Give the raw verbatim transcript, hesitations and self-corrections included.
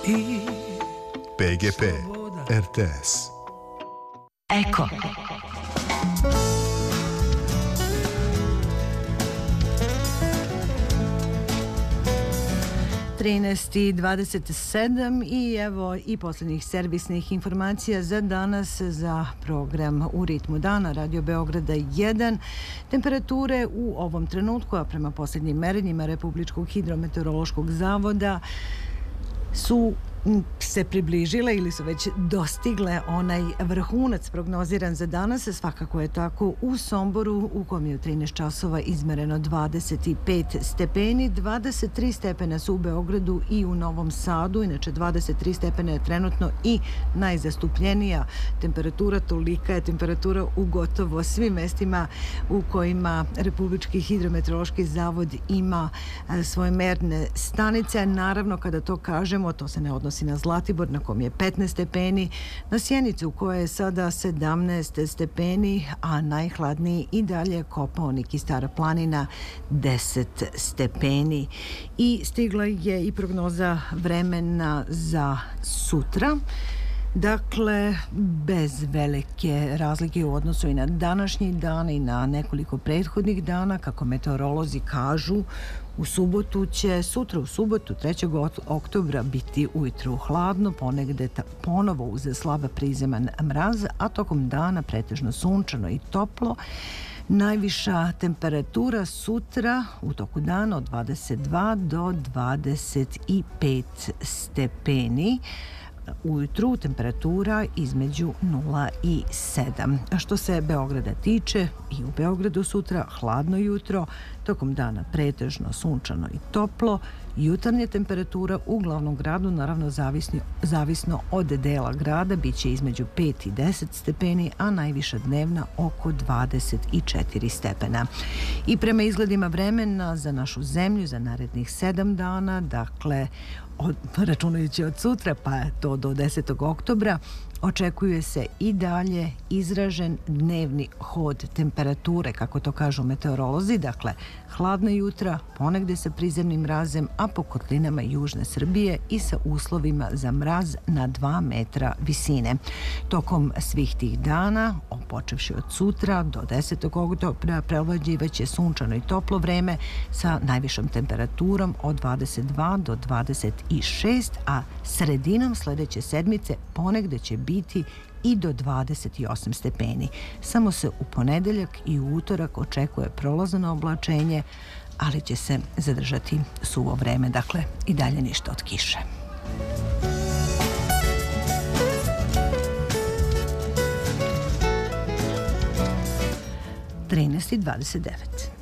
I P G P, R T S. Eko. trinaest i dvadeset sedam i evo i posljednjih servisnih informacija za danas za program U ritmu dana Radio Beograda jedan. Temperature u ovom trenutku, a prema posljednjim merenjima Republičkog hidrometeorološkog zavoda, su se približile ili su već dostigle onaj vrhunac prognoziran za danas. Svakako je tako u Somboru, u kom je u trinaest časova izmereno dvadeset pet stepeni. dvadeset tri stepena su u Beogradu i u Novom Sadu. Inače, dvadeset tri stepena je trenutno i najzastupljenija temperatura. Tolika je temperatura u gotovo svim mestima u kojima Republički hidrometeorološki zavod ima svoje merne stanice. Naravno, kada to kažemo, to se ne odnosi na Zlatibor, na kom je petnaest stepeni, na Sjenicu u kojoj je sada sedamnaest stepeni, a najhladniji i dalje Kopaonik i Stara planina deset stepeni. I stigla je i prognoza vremena za sutra. Dakle, bez velike razlike u odnosu i na današnji dan i na nekoliko prethodnih dana, kako meteorolozi kažu, u subotu će, sutra u subotu, trećeg oktobra, biti ujutru hladno, ponegde ponovo uz slaba prizeman mraz, a tokom dana pretežno sunčano i toplo. Najviša temperatura sutra u toku dana od dvadeset dva do dvadeset pet stepeni. Ujutru temperatura između nula i sedam. A što se Beograda tiče, i u Beogradu sutra hladno jutro, tokom dana pretežno sunčano i toplo. Jutarnja temperatura u glavnom gradu, naravno zavisno, zavisno od dela grada, bit će između pet i deset stepeni, a najviša dnevna oko dvadeset četiri stepena. I prema izgledima vremena za našu zemlju za narednih sedam dana, dakle, od, računajući od sutra pa to do desetog oktobra, očekuje se i dalje izražen dnevni hod temperature, kako to kažu meteorolozi, dakle hladna jutra, ponegde sa prizemnim mrazem, a po kotlinama južne Srbije i sa uslovima za mraz na dva metra visine. Tokom svih tih dana, počevši od sutra do desetog oktobra, prevlađivaće sunčano i toplo vreme sa najvišom temperaturom od dvadeset dva do dvadeset šest, a sredinom sledeće sedmice ponegde će biti i do dvadeset osam stepeni. Samo se u ponedeljak i u utorak očekuje prolazno oblačenje, ali će se zadržati suvo vreme, dakle i dalje ništa od kiše. trinaest i dvadeset devet.